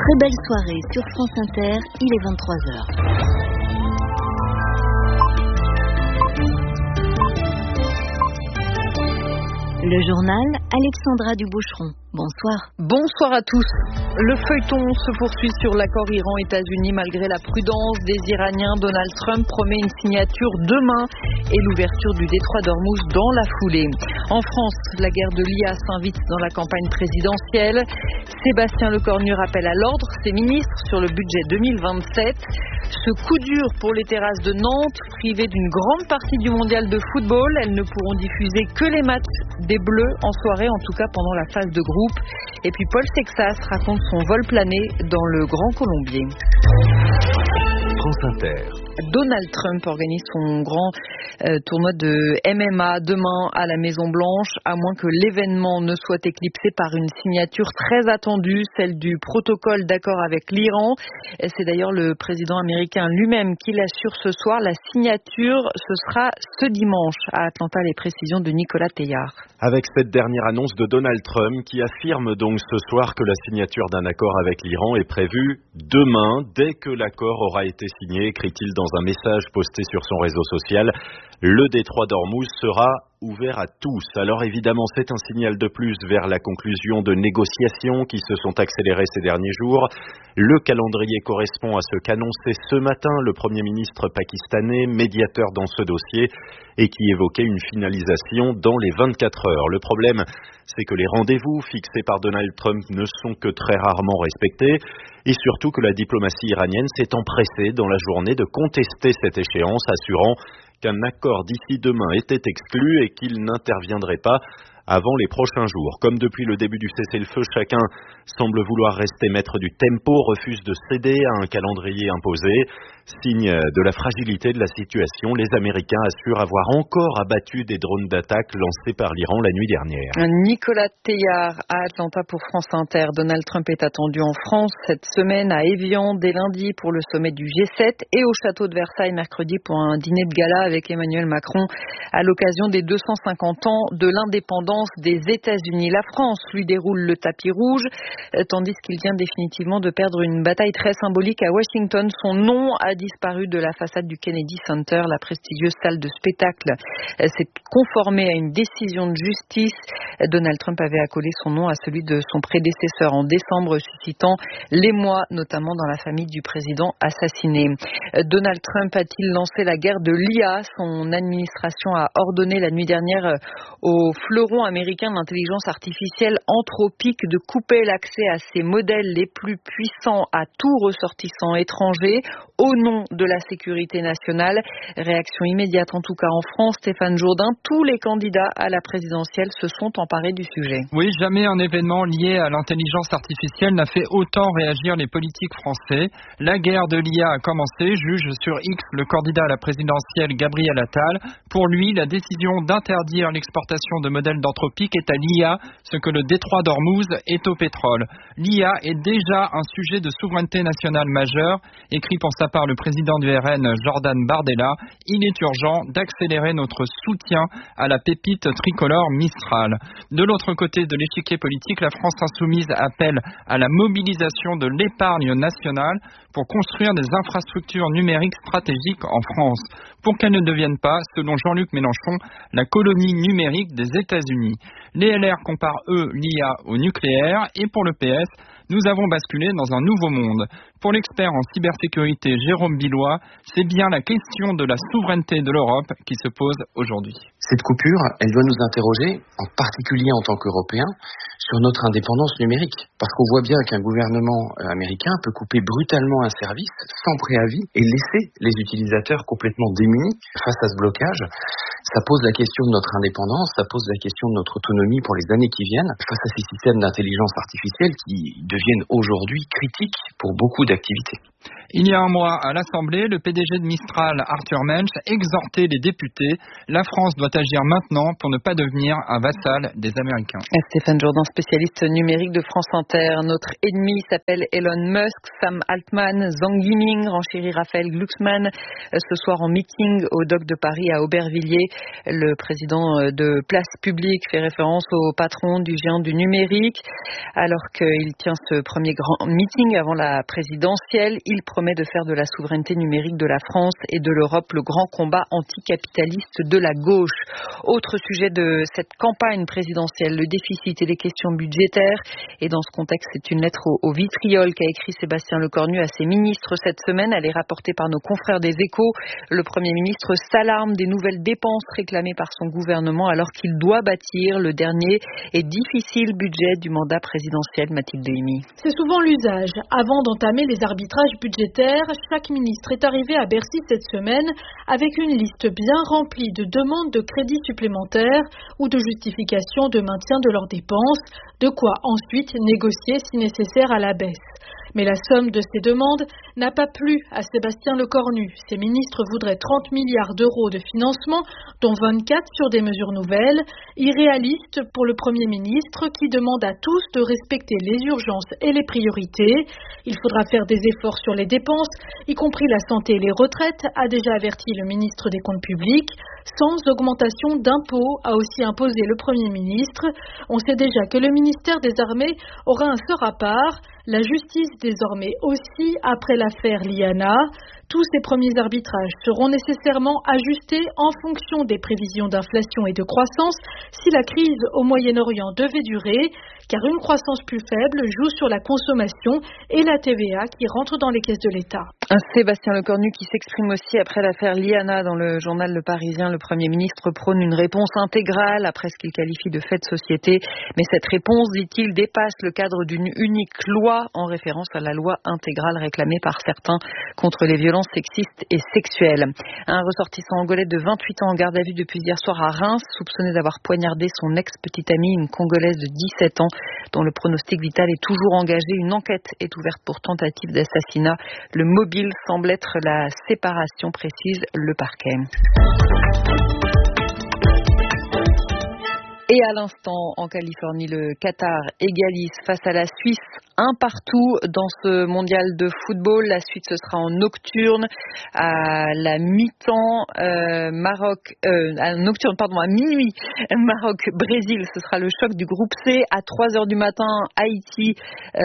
Très belle soirée sur France Inter, il est 23h. Le journal, Alexandra Duboucheron. Bonsoir. Bonsoir à tous. Le feuilleton se poursuit sur l'accord Iran-États-Unis malgré la prudence des Iraniens. Donald Trump promet une signature demain et l'ouverture du détroit d'Ormuz dans la foulée. En France, la guerre de l'IA s'invite dans la campagne présidentielle. Sébastien Lecornu rappelle à l'ordre ses ministres sur le budget 2027. Ce coup dur pour les terrasses de Nantes, privées d'une grande partie du mondial de football. Elles ne pourront diffuser que les matchs des Bleus en soirée, en tout cas pendant la phase de groupe. Et puis Paul Sexas raconte son vol plané dans le Grand Colombier. France Inter. Donald Trump organise son grand tournoi de MMA demain à la Maison Blanche, à moins que l'événement ne soit éclipsé par une signature très attendue, celle du protocole d'accord avec l'Iran. C'est d'ailleurs le président américain lui-même qui l'assure ce soir. La signature, ce sera ce dimanche à Atlanta. Les précisions de Nicolas Teillard. Avec cette dernière annonce de Donald Trump qui affirme donc ce soir que la signature d'un accord avec l'Iran est prévue demain, dès que l'accord aura été signé, écrit-il dans un message posté sur son réseau social. Le détroit d'Ormuz sera ouvert à tous. Alors évidemment, c'est un signal de plus vers la conclusion de négociations qui se sont accélérées ces derniers jours. Le calendrier correspond à ce qu'annonçait ce matin le Premier ministre pakistanais, médiateur dans ce dossier, et qui évoquait une finalisation dans les 24 heures. Le problème, c'est que les rendez-vous fixés par Donald Trump ne sont que très rarement respectés, et surtout que la diplomatie iranienne s'est empressée dans la journée de contester cette échéance, assurant qu'un accord d'ici demain était exclu et qu'il n'interviendrait pas avant les prochains jours. Comme depuis le début du cessez-le-feu, chacun semble vouloir rester maître du tempo, refuse de céder à un calendrier imposé. Signe de la fragilité de la situation, les Américains assurent avoir encore abattu des drones d'attaque lancés par l'Iran la nuit dernière. Nicolas Teillard à Atlanta pour France Inter. Donald Trump est attendu en France cette semaine à Évian dès lundi pour le sommet du G7 et au château de Versailles mercredi pour un dîner de gala avec Emmanuel Macron à l'occasion des 250 ans de l'indépendance des États-Unis. La France lui déroule le tapis rouge, tandis qu'il vient définitivement de perdre une bataille très symbolique à Washington. Son nom a disparu de la façade du Kennedy Center, la prestigieuse salle de spectacle s'est conformée à une décision de justice. Donald Trump avait accolé son nom à celui de son prédécesseur en décembre, suscitant l'émoi, notamment dans la famille du président assassiné. Donald Trump a-t-il lancé la guerre de l'IA? Son administration a ordonné la nuit dernière au fleuron américain d'intelligence artificielle Anthropic de couper l'accès à ses modèles les plus puissants à tout ressortissant étranger au nom de la sécurité nationale. Réaction immédiate en tout cas en France. Stéphane Jourdain, tous les candidats à la présidentielle se sont emparés du sujet. Oui, jamais un événement lié à l'intelligence artificielle n'a fait autant réagir les politiques français. La guerre de l'IA a commencé, juge sur X le candidat à la présidentielle Gabriel Attal. Pour lui, la décision d'interdire l'exportation de modèles d'Anthropic est à l'IA ce que le détroit d'Ormuz est au pétrole. L'IA est déjà un sujet de souveraineté nationale majeur, écrit pour sa part le président du RN Jordan Bardella. Il est urgent d'accélérer notre soutien à la pépite tricolore Mistral. De l'autre côté de l'échiquier politique, la France insoumise appelle à la mobilisation de l'épargne nationale pour construire des infrastructures numériques stratégiques en France, pour qu'elles ne deviennent pas, selon Jean-Luc Mélenchon, la colonie numérique des États-Unis. Les LR comparent, eux, l'IA au nucléaire, et pour le PS, nous avons basculé dans un nouveau monde. Pour l'expert en cybersécurité Jérôme Billois, c'est bien la question de la souveraineté de l'Europe qui se pose aujourd'hui. Cette coupure, elle doit nous interroger, en particulier en tant qu'Européens, sur notre indépendance numérique. Parce qu'on voit bien qu'un gouvernement américain peut couper brutalement un service sans préavis et laisser les utilisateurs complètement démunis face à ce blocage. Ça pose la question de notre indépendance, ça pose la question de notre autonomie pour les années qui viennent face à ces systèmes d'intelligence artificielle qui deviennent aujourd'hui critiques pour beaucoup d'activités. Il y a un mois, à l'Assemblée, le PDG de Mistral, Arthur Mensch, exhortait les députés. La France doit agir maintenant pour ne pas devenir un vassal des Américains. Stéphane Jourdain, spécialiste numérique de France Inter. Notre ennemi s'appelle Elon Musk. Sam Altman, Zhang Yiming renchérit Raphaël Glucksmann ce soir en meeting au Dock de Paris à Aubervilliers. Le président de Place Publique fait référence au patron du géant du numérique. Alors qu'il tient ce premier grand meeting avant la présidentielle, il promet de faire de la souveraineté numérique de la France et de l'Europe le grand combat anticapitaliste de la gauche. Autre sujet de cette campagne présidentielle, le déficit et les questions budgétaires. Et dans ce contexte, c'est une lettre au vitriol qu'a écrit Sébastien Lecornu à ses ministres cette semaine. Elle est rapportée par nos confrères des Échos. Le Premier ministre s'alarme des nouvelles dépenses réclamées par son gouvernement alors qu'il doit bâtir le dernier et difficile budget du mandat présidentiel. Mathilde Dehimi. C'est souvent l'usage. Avant d'entamer les arbitrages budgétaires, chaque ministre est arrivé à Bercy cette semaine avec une liste bien remplie de demandes de crédits supplémentaires ou de justifications de maintien de leurs dépenses, de quoi ensuite négocier si nécessaire à la baisse. Mais la somme de ces demandes n'a pas plu à Sébastien Lecornu. Ces ministres voudraient 30 milliards d'euros de financement, dont 24 sur des mesures nouvelles, irréalistes pour le Premier ministre qui demande à tous de respecter les urgences et les priorités. Il faudra faire des efforts sur les dépenses, y compris la santé et les retraites, a déjà averti le ministre des Comptes publics. Sans augmentation d'impôts, a aussi imposé le Premier ministre. On sait déjà que le ministère des Armées aura un sort à part. La justice désormais aussi après l'affaire Liana. Tous ces premiers arbitrages seront nécessairement ajustés en fonction des prévisions d'inflation et de croissance si la crise au Moyen-Orient devait durer, car une croissance plus faible joue sur la consommation et la TVA qui rentre dans les caisses de l'État. Sébastien Lecornu qui s'exprime aussi après l'affaire Liana dans le journal Le Parisien. Le Premier ministre prône une réponse intégrale après ce qu'il qualifie de fait de société. Mais cette réponse, dit-il, dépasse le cadre d'une unique loi en référence à la loi intégrale réclamée par certains contre les violences sexistes et sexuelles. Un ressortissant angolais de 28 ans en garde à vue depuis hier soir à Reims, soupçonné d'avoir poignardé son ex-petite amie, une Congolaise de 17 ans, dont le pronostic vital est toujours engagé. Une enquête est ouverte pour tentative d'assassinat. Le mobile semble être la séparation, précise le parquet. Et à l'instant, en Californie, le Qatar égalise face à la Suisse 1 partout dans ce mondial de football. La suite, ce sera en nocturne à la mi-temps. À minuit. Maroc-Brésil, ce sera le choc du groupe C. À 3h du matin, Haïti,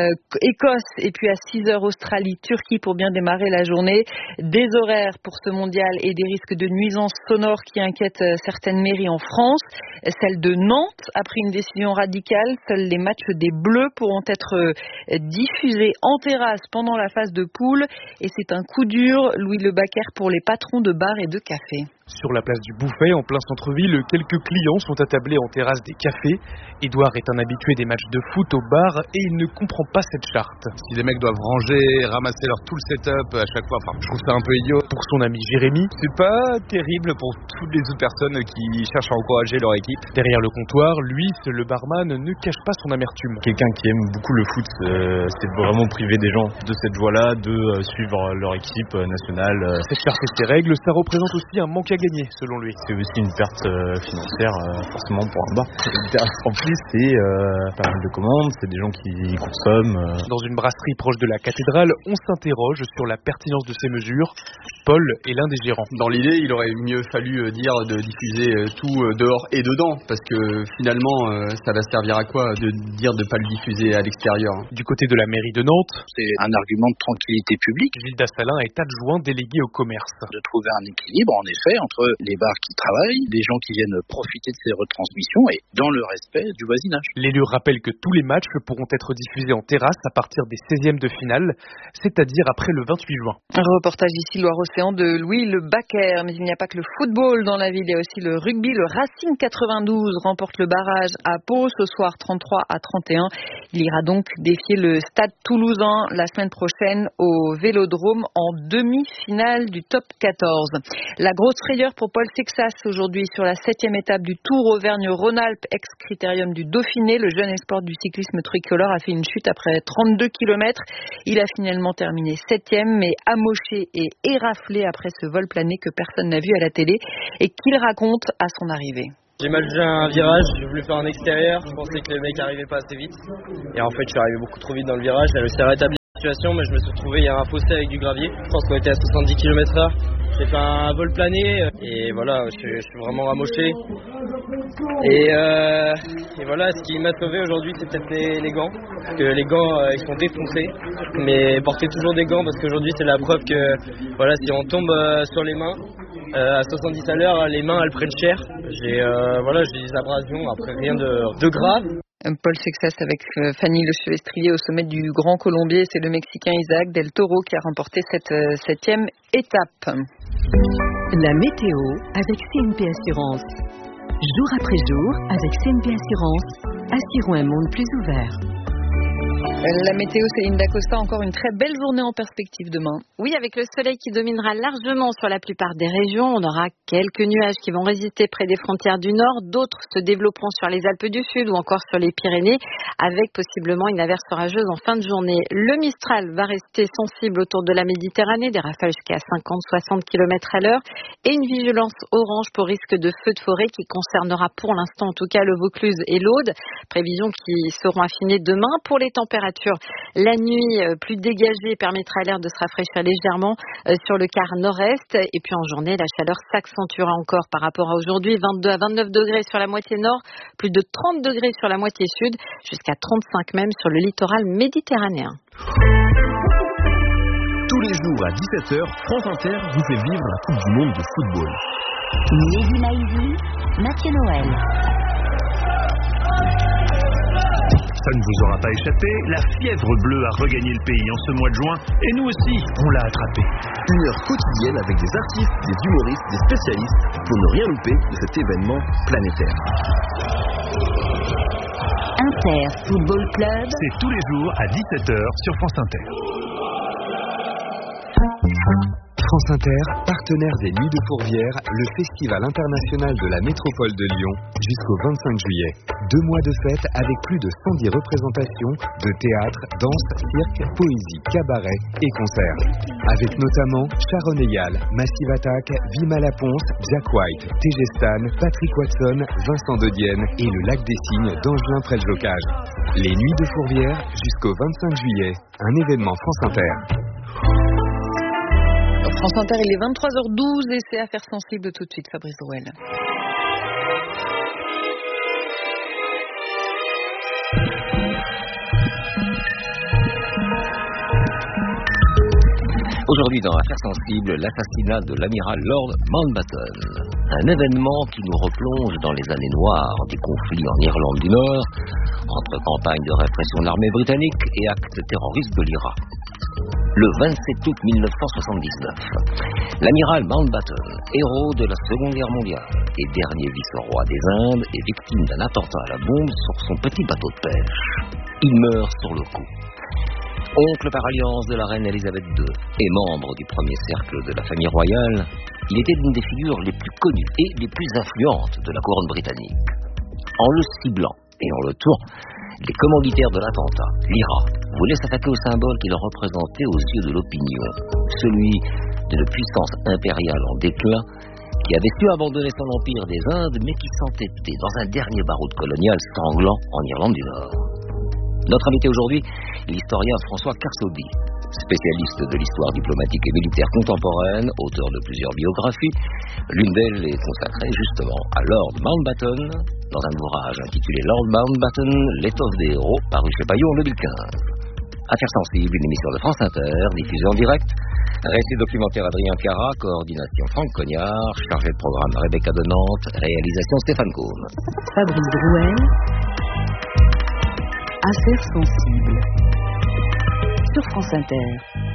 Écosse. Et puis à 6h, Australie-Turquie pour bien démarrer la journée. Des horaires pour ce mondial et des risques de nuisances sonores qui inquiètent certaines mairies en France. Celle de Nantes a pris une décision radicale. Seuls les matchs des Bleus pourront être diffusés en terrasse pendant la phase de poule. Et c'est un coup dur, Louis Le Baquer, pour les patrons de bars et de cafés. Sur la place du Bouffay, en plein centre-ville, quelques clients sont attablés en terrasse des cafés. Édouard est un habitué des matchs de foot au bar et il ne comprend pas cette charte. Si les mecs doivent ranger, ramasser leur tout le setup à chaque fois, je trouve ça un peu idiot. Pour son ami Jérémy, c'est pas terrible pour toutes les autres personnes qui cherchent à encourager leur équipe. Derrière le comptoir, lui, le barman, ne cache pas son amertume. Quelqu'un qui aime beaucoup le foot, c'est vraiment priver des gens de cette joie-là, de suivre leur équipe nationale. Cette charte et ces règles, ça représente aussi un manque à gagner, selon lui. C'est aussi une perte financière, forcément, pour un bar. En plus, c'est pas mal de commandes, c'est des gens qui consomment. Dans une brasserie proche de la cathédrale, on s'interroge sur la pertinence de ces mesures. Paul est l'un des gérants. Dans l'idée, il aurait mieux fallu dire de diffuser tout dehors et dedans, parce que finalement, ça va servir à quoi de dire de ne pas le diffuser à l'extérieur. Du côté de la mairie de Nantes, c'est un argument de tranquillité publique. Gilles Dassalin est adjoint délégué au commerce. De trouver un équilibre, en effet, entre les bars qui travaillent, les gens qui viennent profiter de ces retransmissions et dans le respect du voisinage. L'élu rappelle que tous les matchs pourront être diffusés en terrasse à partir des 16e de finale, c'est-à-dire après le 28 juin. Un reportage ici Loire-Océan de Louis Le Baquer. Mais il n'y a pas que le football dans la ville, il y a aussi le rugby. Le Racing 92 remporte le barrage à Pau ce soir 33-31. Il ira donc défier le Stade Toulousain la semaine prochaine au Vélodrome en demi-finale du top 14. La grosse frayeur pour Paul Sexas aujourd'hui sur la 7e étape du Tour Auvergne-Rhône-Alpes, ex-critérium du Dauphiné. Le jeune espoir du cyclisme tricolore a fait une chute après 32 km. Il a finalement terminé 7e, mais amoché et éraflé après ce vol plané que personne n'a vu à la télé et qu'il raconte à son arrivée. J'ai mal joué un virage, j'ai voulu faire un extérieur, je pensais que le mec arrivait pas assez vite. Et en fait, je suis arrivé beaucoup trop vite dans le virage, j'ai réussi à rétablir situation, mais je me suis retrouvé, il y a un fossé avec du gravier. Je pense qu'on était à 70 km/h. J'ai fait un vol plané et voilà, je suis vraiment ramoché. Et voilà, ce qui m'a sauvé aujourd'hui, c'est peut-être les gants. Parce que les gants, ils sont défoncés. Mais portez toujours des gants parce qu'aujourd'hui, c'est la preuve que voilà, si on tombe sur les mains, à 70 à l'heure, les mains, elles prennent cher. J'ai des abrasions, après rien de grave. Paul Sexas avec Fanny Lechevestrier au sommet du Grand Colombier. C'est le Mexicain Isaac Del Toro qui a remporté cette 7e étape. La météo avec CNP Assurance. Jour après jour, avec CNP Assurance, assurons un monde plus ouvert. La météo, Céline Dacosta, encore une très belle journée en perspective demain. Oui, avec le soleil qui dominera largement sur la plupart des régions, on aura quelques nuages qui vont résister près des frontières du nord, d'autres se développeront sur les Alpes du Sud ou encore sur les Pyrénées, avec possiblement une averse orageuse en fin de journée. Le Mistral va rester sensible autour de la Méditerranée, des rafales jusqu'à 50-60 km à l'heure, et une vigilance orange pour risque de feux de forêt qui concernera pour l'instant en tout cas le Vaucluse et l'Aude, prévisions qui seront affinées demain. Pour les températures, la nuit plus dégagée permettra à l'air de se rafraîchir légèrement sur le quart nord-est. Et puis en journée, la chaleur s'accentuera encore par rapport à aujourd'hui. 22 à 29 degrés sur la moitié nord, plus de 30 degrés sur la moitié sud, jusqu'à 35 même sur le littoral méditerranéen. Tous les jours à 17h, France Inter vous fait vivre la Coupe du Monde de football. Mehdi Maizi, Mathieu Noël. Ça ne vous aura pas échappé, la fièvre bleue a regagné le pays en ce mois de juin et nous aussi, on l'a attrapé. Une heure quotidienne avec des artistes, des humoristes, des spécialistes pour ne rien louper de cet événement planétaire. Inter Football Club. C'est tous les jours à 17h sur France Inter. France Inter, partenaire des Nuits de Fourvière, le festival international de la métropole de Lyon, jusqu'au 25 juillet. 2 mois de fête avec plus de 110 représentations de théâtre, danse, cirque, poésie, cabaret et concerts. Avec notamment Sharon Eyal, Massive Attack, Vima Laponce, Jack White, TG Stan, Patrick Watson, Vincent De Dienne et le Lac des Cygnes d'Angelin Près-le-Bocage. Les Nuits de Fourvière jusqu'au 25 juillet, un événement France Inter. France Inter, il est 23h12 et c'est Affaires sensibles tout de suite, Fabrice Drouel. Aujourd'hui dans Affaires sensibles, l'assassinat de l'amiral Lord Mountbatten. Un événement qui nous replonge dans les années noires des conflits en Irlande du Nord, entre campagne de répression de l'armée britannique et actes terroristes de l'IRA. Le 27 août 1979, l'amiral Mountbatten, héros de la Seconde Guerre mondiale et dernier vice-roi des Indes, est victime d'un attentat à la bombe sur son petit bateau de pêche. Il meurt sur le coup. Oncle par alliance de la reine Elisabeth II et membre du premier cercle de la famille royale, il était l'une des figures les plus connues et les plus influentes de la couronne britannique. En le ciblant et en le tuant, les commanditaires de l'attentat, l'IRA, voulaient s'attaquer au symbole qu'il représentait aux yeux de l'opinion, celui d'une puissance impériale en déclin qui avait su abandonner son empire des Indes mais qui s'entêtait dans un dernier baroud colonial sanglant en Irlande du Nord. Notre invité aujourd'hui, l'historien François Carsaudy, spécialiste de l'histoire diplomatique et militaire contemporaine, auteur de plusieurs biographies. L'une d'elles est consacrée justement à Lord Mountbatten, dans un ouvrage intitulé Lord Mountbatten, l'étoffe des héros, paru chez Payot en 2015. Affaires sensibles, une émission de France Inter, diffusée en direct. Récit documentaire Adrien Cara, coordination Franck Cognard, chargé de programme Rebecca de Nantes, réalisation Stéphane Combe. Fabrice Drouel. Affaires sensibles. Sur France Inter.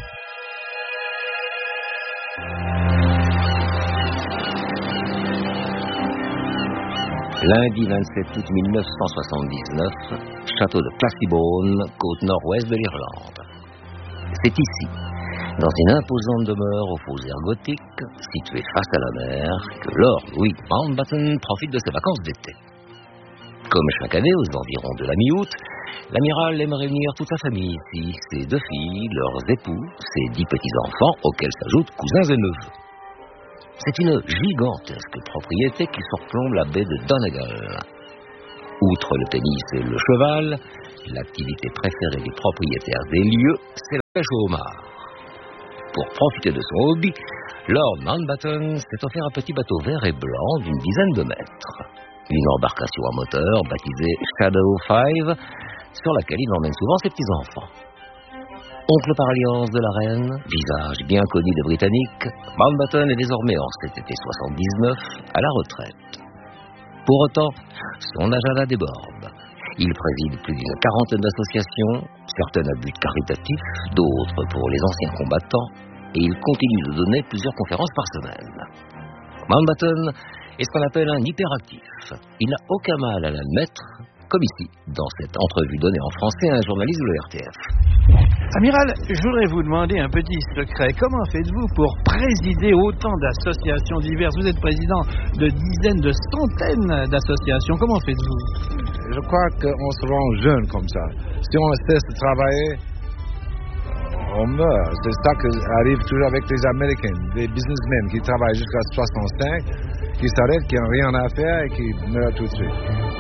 Lundi 27 août 1979, château de Classybone, côte nord-ouest de l'Irlande. C'est ici, dans une imposante demeure aux faux airs gothiques, située face à la mer, que Lord Louis Mountbatten profite de ses vacances d'été. Comme chaque année, aux environs de la mi-août, l'amiral aime réunir toute sa famille ici, ses 2 filles, leurs époux, ses 10 petits-enfants, auxquels s'ajoutent cousins et neveux. C'est une gigantesque propriété qui surplombe la baie de Donegal. Outre le tennis et le cheval, L'activité préférée des propriétaires des lieux, c'est la pêche au homard. Pour profiter de son hobby, Lord Mountbatten s'est offert un petit bateau vert et blanc d'une dizaine de mètres. Une embarcation à moteur baptisée Shadow 5, sur laquelle il emmène souvent ses petits-enfants. Oncle par alliance de la reine, visage bien connu des Britanniques, Mountbatten est désormais en cet été 79 à la retraite. Pour autant, son agenda déborde. Il préside plus d'une quarantaine d'associations, certaines à but caritatif, d'autres pour les anciens combattants, et il continue de donner plusieurs conférences par semaine. Mountbatten est ce qu'on appelle un hyperactif. Il n'a aucun mal à l'admettre, comme ici, dans cette entrevue donnée en français à un journaliste de l'ERTF. Amiral, je voudrais vous demander un petit secret. Comment faites-vous pour présider autant d'associations diverses? Vous êtes président de dizaines, de centaines d'associations. Comment faites-vous? Je crois qu'on se rend jeune comme ça. Si on cesse de travailler, on meurt. C'est ça qui arrive toujours avec les Américains, des businessmen qui travaillent jusqu'à 65, qui s'arrêtent, qui n'ont rien à faire et qui meurent tout de suite.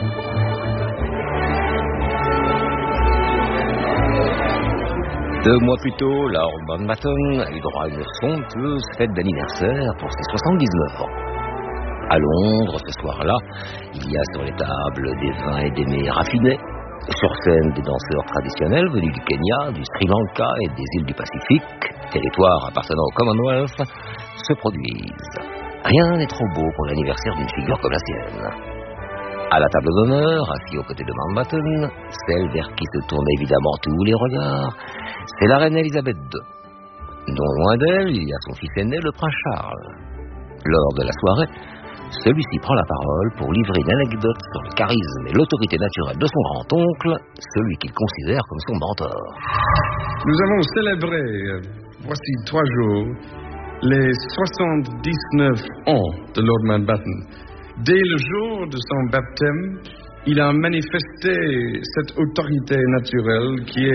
Deux mois plus tôt, Lord Mountbatten a eu droit à une somptueuse fête d'anniversaire pour ses 79 ans. À Londres, ce soir-là, il y a sur les tables des vins et des mets raffinés. Sur scène, des danseurs traditionnels venus du Kenya, du Sri Lanka et des îles du Pacifique, territoires appartenant au Commonwealth, se produisent. Rien n'est trop beau pour l'anniversaire d'une figure comme la sienne. À la table d'honneur, assis aux côtés de Mountbatten, celle vers qui se tournent évidemment tous les regards, c'est la reine Elisabeth II. Non loin d'elle, il y a son fils aîné, le prince Charles. Lors de la soirée, celui-ci prend la parole pour livrer une anecdote sur le charisme et l'autorité naturelle de son grand-oncle, celui qu'il considère comme son mentor. Nous avons célébré, voici 3 jours, les 79 ans de Lord Mountbatten. Dès le jour de son baptême, il a manifesté cette autorité naturelle qui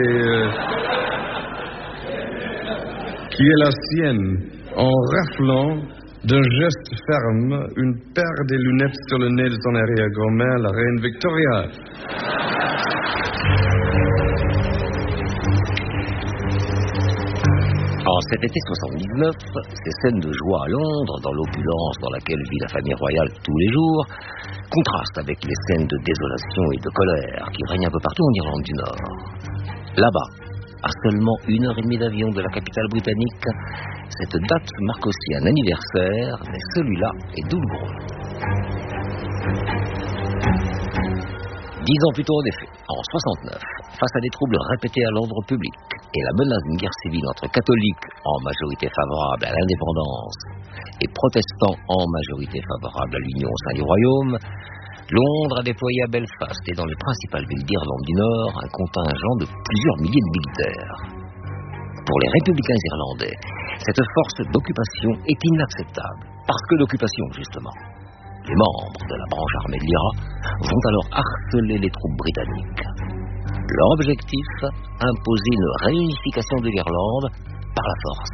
est la sienne, en raflant d'un geste ferme une paire de lunettes sur le nez de son arrière-grand-mère, la reine Victoria. En cet été 79, ces scènes de joie à Londres, dans l'opulence dans laquelle vit la famille royale tous les jours, contrastent avec les scènes de désolation et de colère qui règnent un peu partout en Irlande du Nord. Là-bas, à seulement 1h30 d'avion de la capitale britannique, cette date marque aussi un anniversaire, mais celui-là est douloureux. 10 ans plus tôt, en effet, en 69, face à des troubles répétés à l'ordre public et la menace d'une guerre civile entre catholiques en majorité favorable à l'indépendance et protestants en majorité favorable à l'union au sein du royaume, Londres a déployé à Belfast et dans les principales villes d'Irlande du Nord un contingent de plusieurs milliers de militaires. Pour les républicains irlandais, cette force d'occupation est inacceptable. Parce que d'occupation, justement. Les membres de la branche armée de l'IRA vont alors harceler les troupes britanniques. Leur objectif, imposer une réunification de l'Irlande par la force.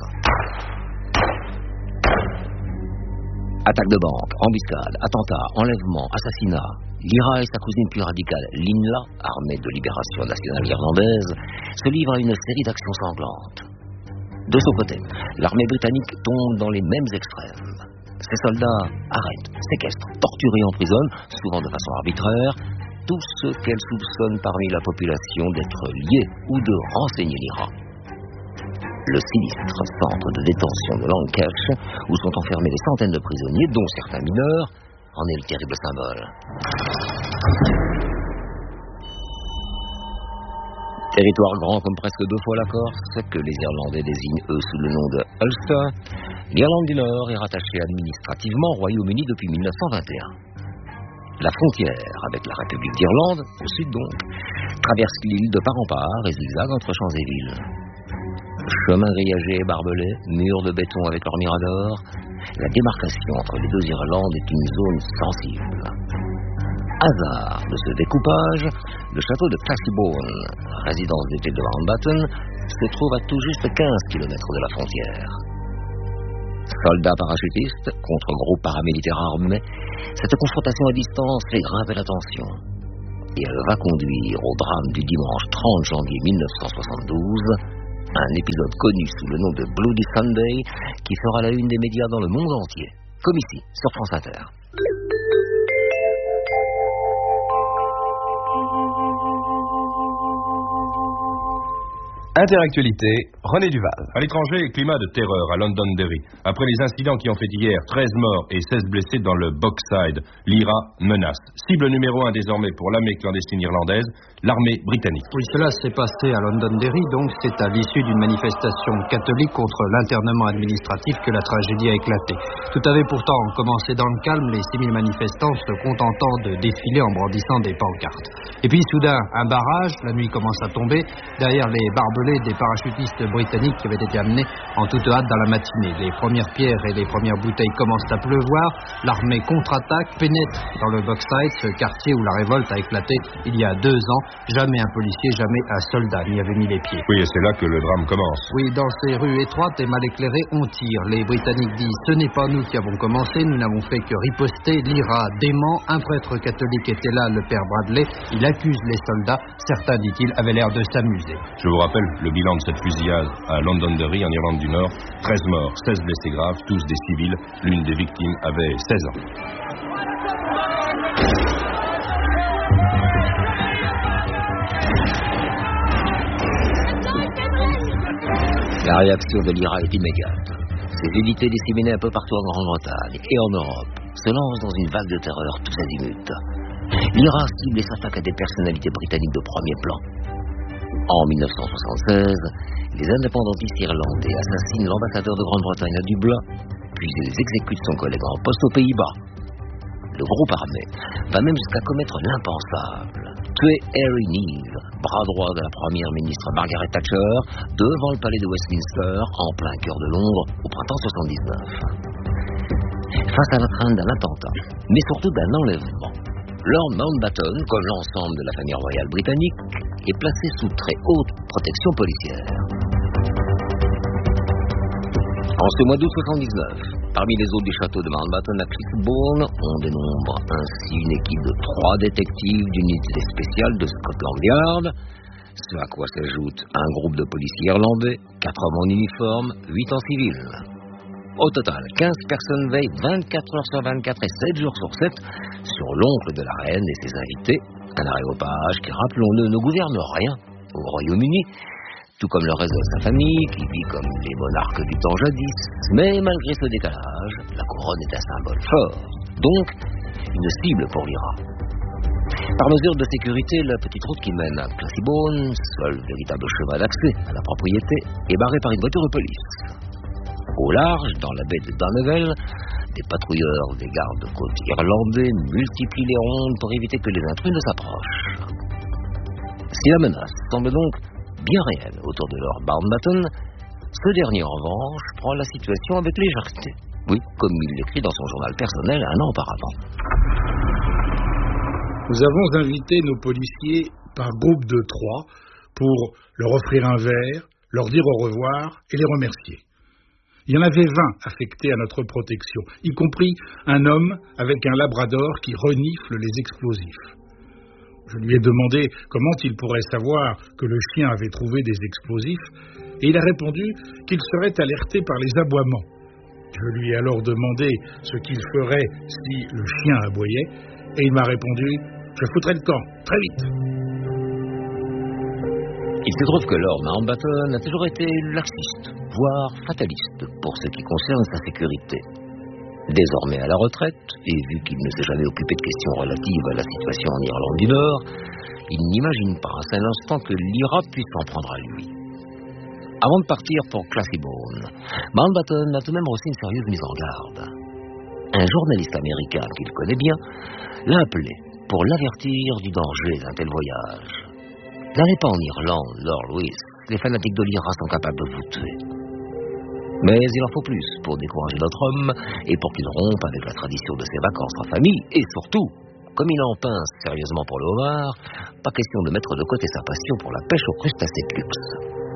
Attaque de banque, embuscade, attentat, enlèvement, assassinat. L'IRA et sa cousine plus radicale, l'INLA, armée de libération nationale irlandaise, se livrent à une série d'actions sanglantes. De son côté, l'armée britannique tombe dans les mêmes extrêmes. Ses soldats arrêtent, séquestrent, torturent et emprisonnent, souvent de façon arbitraire, tous ceux qu'elle soupçonne parmi la population d'être liés ou de renseigner l'IRA. Le sinistre centre de détention de Lancash, où sont enfermés des centaines de prisonniers, dont certains mineurs, en est le terrible symbole. Territoire grand comme presque 2 fois la Corse, que les Irlandais désignent eux sous le nom de Ulster, l'Irlande du Nord est rattachée administrativement au Royaume-Uni depuis 1921. La frontière avec la République d'Irlande, au sud donc, traverse l'île de part en part et zigzague entre champs et villes. Chemins grillagés et barbelés, murs de béton avec leurs miradors, la démarcation entre les 2 Irlandes est une zone sensible. Hasard de ce découpage, le château de Classiebawn, résidence d'été de Mountbatten, se trouve à tout juste 15 km de la frontière. Soldats parachutistes contre groupes paramilitaires armés, cette confrontation à distance fait grimper la tension. Et elle va conduire au drame du dimanche 30 janvier 1972, un épisode connu sous le nom de Bloody Sunday, qui fera la une des médias dans le monde entier, comme ici, sur France Inter. Interactualité, René Duval. À l'étranger, climat de terreur à Londonderry. Après les incidents qui ont fait hier 13 morts et 16 blessés dans le Bogside, l'IRA menace. Cible numéro 1 désormais pour l'armée clandestine irlandaise, l'armée britannique. Oui, cela s'est passé à Londonderry, donc c'est à l'issue d'une manifestation catholique contre l'internement administratif que la tragédie a éclaté. Tout avait pourtant commencé dans le calme, les 6000 manifestants se contentant de défiler en brandissant des pancartes. Et puis soudain, un barrage, la nuit commence à tomber, derrière les barbelés des parachutistes britanniques qui avaient été amenés en toute hâte dans la matinée. Les premières pierres et les premières bouteilles commencent à pleuvoir, l'armée contre-attaque, pénètre dans le Bogside, ce quartier où la révolte a éclaté il y a 2 ans. Jamais un policier, jamais un soldat n'y avait mis les pieds. Oui, et c'est là que le drame commence. Oui, dans ces rues étroites et mal éclairées, on tire. Les Britanniques disent « Ce n'est pas nous qui avons commencé, nous n'avons fait que riposter. L'IRA dément, un prêtre catholique était là, le père Bradley. Il accuse les soldats. Certains, dit-il, avaient l'air de s'amuser. » Je vous rappelle le bilan de cette fusillade à Londonderry, en Irlande du Nord. 13 morts, 16 blessés graves, tous des civils. L'une des victimes avait 16 ans. La réaction de l'IRA est immédiate. Ses unités disséminées un peu partout en Grande-Bretagne et en Europe se lancent dans une vague de terreur tous azimuts. L'IRA cible et s'attaque à des personnalités britanniques de premier plan. En 1976, les indépendantistes irlandais assassinent l'ambassadeur de Grande-Bretagne à Dublin, puis ils exécutent son collègue en poste aux Pays-Bas. Le groupe armé va même jusqu'à commettre l'impensable. Tuer Harry Neave, bras droit de la première ministre Margaret Thatcher, devant le palais de Westminster, en plein cœur de Londres, au printemps 79. Face à la crainte d'un attentat, mais surtout d'un enlèvement, Lord Mountbatten, comme l'ensemble de la famille royale britannique, est placé sous très haute protection policière. En ce mois d'août 79, parmi les hôtes du château de Mountbatten à Clifton, on dénombre ainsi une équipe de 3 détectives d'unité spéciale de Scotland Yard, ce à quoi s'ajoute un groupe de policiers irlandais, 4 hommes en uniforme, 8 en civil. Au total, 15 personnes veillent 24 heures sur 24 et 7 jours sur 7 sur l'oncle de la reine et ses invités, un aréopage qui, rappelons-le, ne gouverne rien au Royaume-Uni, tout comme le reste de sa famille, qui vit comme les monarques du temps jadis. Mais malgré ce décalage, la couronne est un symbole fort, donc une cible pour l'IRA. Par mesure de sécurité, la petite route qui mène à Classybone, seul véritable chemin d'accès à la propriété, est barrée par une voiture de police. Au large, dans la baie de Donegal, des patrouilleurs des gardes-côtes irlandais multiplient les rondes pour éviter que les intrus ne s'approchent. Si la menace semble donc bien réelle autour de Lord Mountbatten, ce dernier, en revanche, prend la situation avec légèreté. Oui, comme il l'écrit dans son journal personnel un an auparavant. Nous avons invité nos policiers par groupe de 3 pour leur offrir un verre, leur dire au revoir et les remercier. Il y en avait 20 affectés à notre protection, y compris un homme avec un labrador qui renifle les explosifs. Je lui ai demandé comment il pourrait savoir que le chien avait trouvé des explosifs, et il a répondu qu'il serait alerté par les aboiements. Je lui ai alors demandé ce qu'il ferait si le chien aboyait, et il m'a répondu « Je foutrai le camp, très vite ». Il se trouve que Lord Mountbatten a toujours été laxiste, voire fataliste, pour ce qui concerne sa sécurité. Désormais à la retraite, et vu qu'il ne s'est jamais occupé de questions relatives à la situation en Irlande du Nord, il n'imagine pas un seul instant que l'IRA puisse s'en prendre à lui. Avant de partir pour Classybone, Mountbatten a tout de même reçu une sérieuse mise en garde. Un journaliste américain qu'il connaît bien l'a appelé pour l'avertir du danger d'un tel voyage. N'allez pas en Irlande, Lord Louis. Les fanatiques de l'IRA sont capables de vous tuer. Mais il en faut plus pour décourager notre homme et pour qu'il rompe avec la tradition de ses vacances en famille. Et surtout, comme il en pince sérieusement pour le homard, pas question de mettre de côté sa passion pour la pêche aux crustacés de luxe.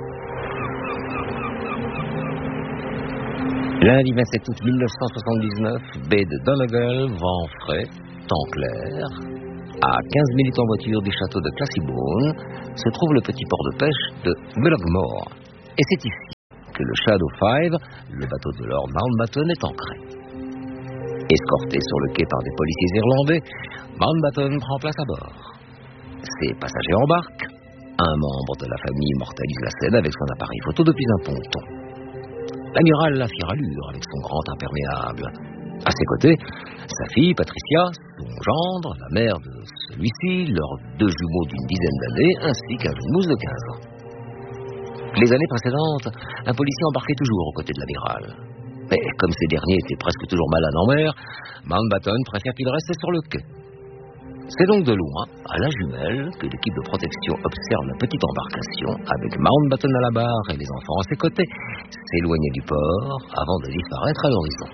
Lundi 27 août 1979, baie de Donegal, vent frais, temps clair. À 15 minutes en voiture du château de Classybone se trouve le petit port de pêche de Mullaghmore. Et c'est ici que le Shadow 5, le bateau de Lord Mountbatten, est ancré. Escorté sur le quai par des policiers irlandais, Mountbatten prend place à bord. Ses passagers embarquent. Un membre de la famille immortalise la scène avec son appareil photo depuis un ponton. L'amiral la fit rallure avec son grand imperméable. À ses côtés, sa fille Patricia, son gendre, la mère de celui-ci, leurs 2 jumeaux d'une dizaine d'années, ainsi qu'un jeune mousse de 15 ans. Les années précédentes, un policier embarquait toujours aux côtés de l'amiral. Mais comme ces derniers étaient presque toujours malades en mer, Mountbatten préfère qu'il reste sur le quai. C'est donc de loin, à la jumelle, que l'équipe de protection observe la petite embarcation avec Mountbatten à la barre et les enfants à ses côtés s'éloigner du port avant de disparaître à l'horizon.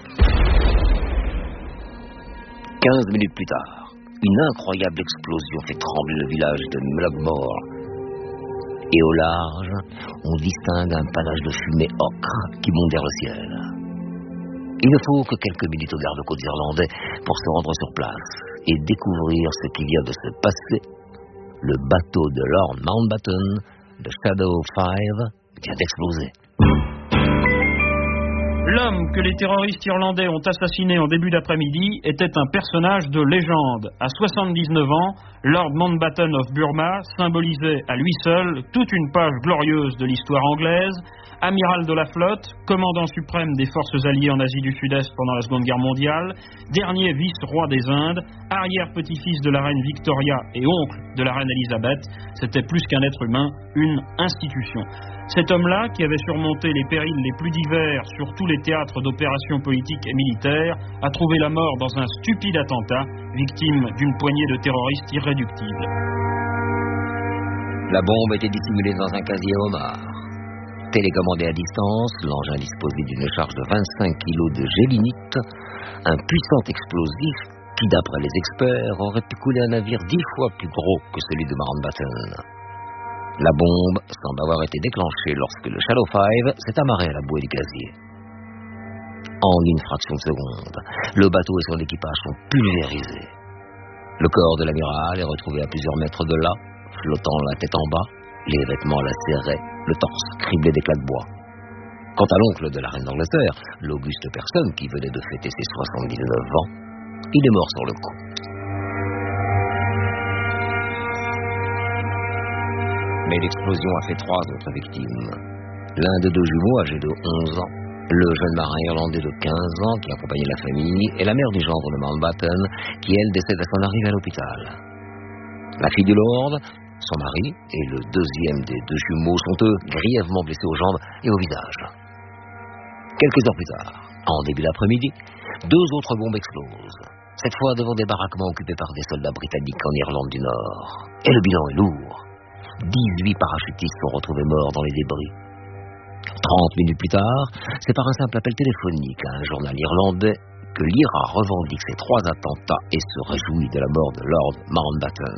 15 minutes plus tard, une incroyable explosion fait trembler le village de Mullaghmore. Et au large, on distingue un panache de fumée ocre qui monte vers le ciel. Il ne faut que quelques minutes aux gardes-côtes irlandais pour se rendre sur place et découvrir ce qui vient de se passer. Le bateau de Lord Mountbatten, le Shadow 5, vient d'exploser. L'homme que les terroristes irlandais ont assassiné en début d'après-midi était un personnage de légende. À 79 ans, Lord Mountbatten of Burma symbolisait à lui seul toute une page glorieuse de l'histoire anglaise. Amiral de la flotte, commandant suprême des forces alliées en Asie du Sud-Est pendant la Seconde Guerre mondiale, dernier vice-roi des Indes, arrière-petit-fils de la reine Victoria et oncle de la reine Elisabeth, c'était plus qu'un être humain, une institution. Cet homme-là, qui avait surmonté les périls les plus divers sur tous les théâtres d'opérations politiques et militaires, a trouvé la mort dans un stupide attentat, victime d'une poignée de terroristes irréductibles. La bombe était dissimulée dans un casier homard. Télécommandé à distance, l'engin disposait d'une charge de 25 kg de gélinite, un puissant explosif qui, d'après les experts, aurait pu couler un navire 10 fois plus gros que celui de Mountbatten. La bombe semble avoir été déclenchée lorsque le Shadow 5 s'est amarré à la bouée du casier. En une fraction de seconde, le bateau et son équipage sont pulvérisés. Le corps de l'amiral est retrouvé à plusieurs mètres de là, flottant la tête en bas, les vêtements lacérés, le torse criblé d'éclats de bois. Quant à l'oncle de la reine d'Angleterre, l'auguste personne qui venait de fêter ses 79 ans, il est mort sur le coup. Mais l'explosion a fait 3 autres victimes. L'un de 2 jumeaux âgés de 11 ans, le jeune marin irlandais de 15 ans qui accompagnait la famille, et la mère du gendre de Mountbatten, qui elle décède à son arrivée à l'hôpital. La fille du lord, son mari et le deuxième des 2 jumeaux sont eux grièvement blessés aux jambes et au visage. Quelques heures plus tard, en début d'après-midi, 2 autres bombes explosent. Cette fois devant des baraquements occupés par des soldats britanniques en Irlande du Nord. Et le bilan est lourd. 18 parachutistes sont retrouvés morts dans les débris. 30 minutes plus tard, c'est par un simple appel téléphonique à un journal irlandais que l'IRA revendique ces 3 attentats et se réjouit de la mort de Lord Mountbatten.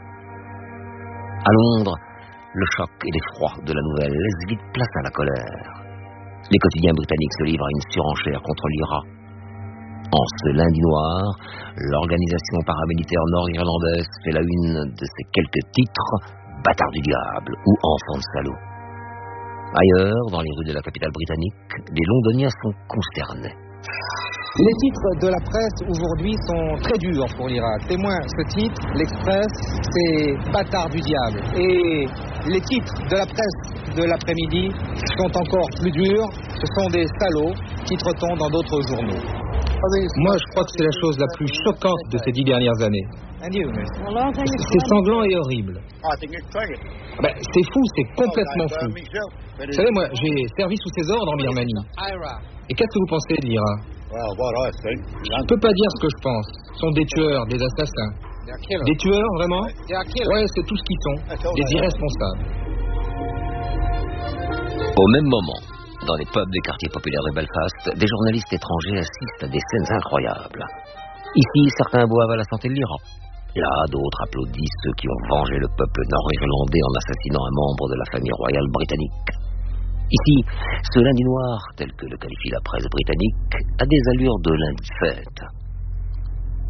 À Londres, le choc et l'effroi de la nouvelle laissent vite place à la colère. Les quotidiens britanniques se livrent à une surenchère contre l'IRA. En ce lundi noir, l'organisation paramilitaire nord-irlandaise fait la une de ses quelques titres « Bâtard du diable » ou « Enfant de salaud ». Ailleurs, dans les rues de la capitale britannique, les Londoniens sont consternés. Les titres de la presse aujourd'hui sont très durs pour l'Irak. Témoin, ce titre, l'Express, c'est « Bâtard du diable ». Et les titres de la presse de l'après-midi sont encore plus durs. Ce sont des salauds, titre-t-on dans d'autres journaux. Moi, je crois que c'est la chose la plus choquante de ces 10 dernières années. C'est sanglant et horrible. C'est fou, c'est complètement fou. Vous savez, moi, j'ai servi sous ses ordres en Birmanie. Et qu'est-ce que vous pensez de l'IRA? Je ne peux pas dire ce que je pense. Ce sont des tueurs, des assassins. Des tueurs, vraiment? Ouais, c'est tout ce qu'ils sont. Des irresponsables. Au même moment, dans les pubs des quartiers populaires de Belfast, des journalistes étrangers assistent à des scènes incroyables. Ici, certains boivent à la santé de l'IRA. Là, d'autres applaudissent ceux qui ont vengé le peuple nord-irlandais en assassinant un membre de la famille royale britannique. Ici, ce lundi noir, tel que le qualifie la presse britannique, a des allures de lundi fête.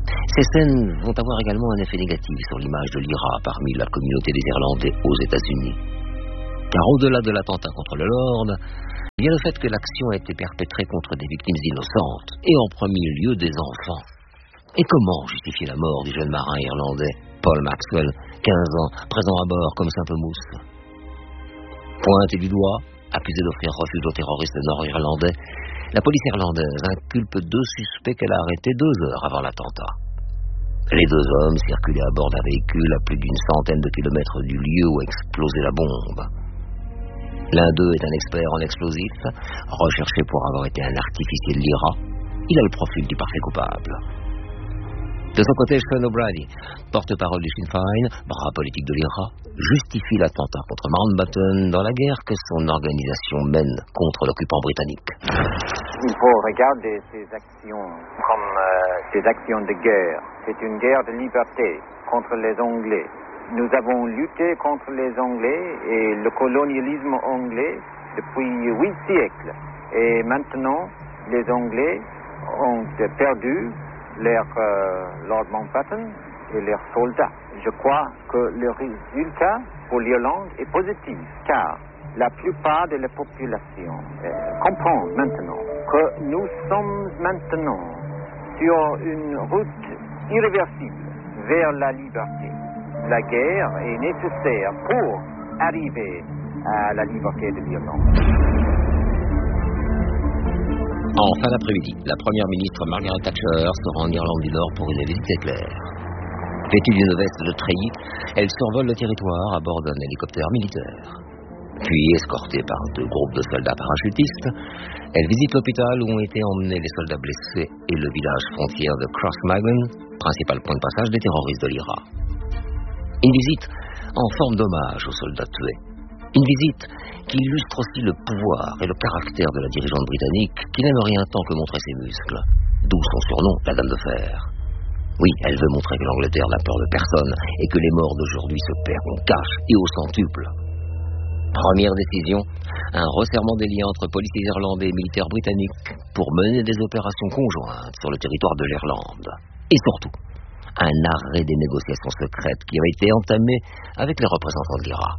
Ces scènes vont avoir également un effet négatif sur l'image de l'IRA parmi la communauté des Irlandais aux États-Unis. Car au-delà de l'attentat contre le Lord, il y a le fait que l'action a été perpétrée contre des victimes innocentes, et en premier lieu des enfants. Et comment justifier la mort du jeune marin irlandais, Paul Maxwell, 15 ans, présent à bord comme simple mousse? Pointé du doigt, accusé d'offrir refuge aux terroristes nord-irlandais, la police irlandaise inculpe 2 suspects qu'elle a arrêtés 2 heures avant l'attentat. Les 2 hommes circulaient à bord d'un véhicule à plus d'une centaine de kilomètres du lieu où a explosé la bombe. L'un d'eux est un expert en explosifs, recherché pour avoir été un artificier de l'IRA. Il a le profil du parfait coupable. De son côté, Sean O'Brady, porte-parole du Sinn Féin, bras politique de l'IRA, justifie l'attentat contre Mountbatten dans la guerre que son organisation mène contre l'occupant britannique. Il faut regarder ces actions comme des actions de guerre. C'est une guerre de liberté contre les Anglais. Nous avons lutté contre les Anglais et le colonialisme anglais depuis 8 siècles. Et maintenant, les Anglais ont perdu Lord Mountbatten et leurs soldats. Je crois que le résultat pour l'Irlande est positif, car la plupart de la population comprend maintenant que nous sommes maintenant sur une route irréversible vers la liberté. La guerre est nécessaire pour arriver à la liberté de l'Irlande. En fin d'après-midi, la première ministre Margaret Thatcher sera en Irlande du Nord pour une visite éclair. Vêtue d'une veste de treillis, elle survole le territoire à bord d'un hélicoptère militaire. Puis, escortée par 2 groupes de soldats parachutistes, elle visite l'hôpital où ont été emmenés les soldats blessés et le village frontière de Crossmaglen, principal point de passage des terroristes de l'IRA. Une visite en forme d'hommage aux soldats tués. Une visite qui illustre aussi le pouvoir et le caractère de la dirigeante britannique qui n'aime rien tant que montrer ses muscles. D'où son surnom, la Dame de Fer. Oui, elle veut montrer que l'Angleterre n'a peur de personne et que les morts d'aujourd'hui se paieront cash et au centuple. Première décision, un resserrement des liens entre policiers irlandais et militaires britanniques pour mener des opérations conjointes sur le territoire de l'Irlande. Et surtout, un arrêt des négociations secrètes qui avait été entamé avec les représentants de l'IRA.